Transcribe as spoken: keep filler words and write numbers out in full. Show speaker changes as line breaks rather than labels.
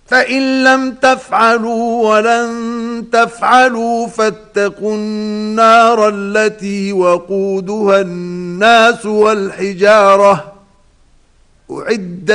فإن لم تفعلوا ولن تفعلوا فاتقوا النار التي وقودها الناس والحجارة أعدت